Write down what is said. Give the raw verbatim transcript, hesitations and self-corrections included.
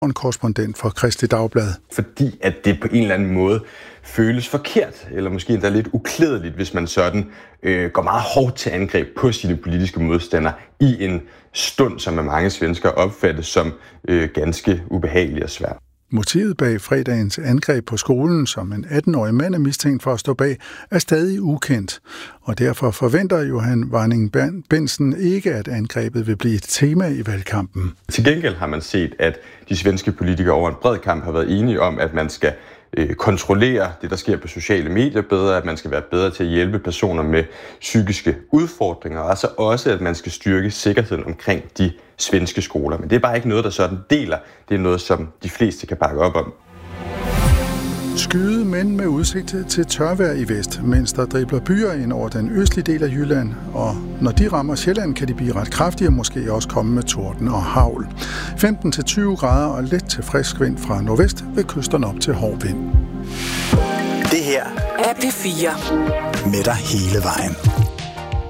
en korrespondent for Kristeligt Dagblad. Fordi at det på en eller anden måde føles forkert, eller måske endda lidt uklædeligt, hvis man sådan øh, går meget hårdt til angreb på sine politiske modstandere i en stund, som af mange svenskere opfattes som øh, ganske ubehagelig og svær. Motivet bag fredagens angreb på skolen, som en atten-årig mand er mistænkt for at stå bag, er stadig ukendt. Og derfor forventer Johan Warning-Bentzen ikke, at angrebet vil blive et tema i valgkampen. Til gengæld har man set, at de svenske politikere over en bred kamp har været enige om, at man skal øh, kontrollere det, der sker på sociale medier bedre, at man skal være bedre til at hjælpe personer med psykiske udfordringer, og altså også, at man skal styrke sikkerheden omkring de svenske skoler. Men det er bare ikke noget, der sådan deler. Det er noget, som de fleste kan bakke op om. Skyde, men med udsigt til tørvejr i vest, mens der dribler byer ind over den østlige del af Jylland. Og når de rammer Sjælland, kan de blive ret kraftige og måske også komme med torden og hagl. femten til tyve grader og let til frisk vind fra nordvest ved kysterne op til hård vind. Det her er P fire. Med dig hele vejen.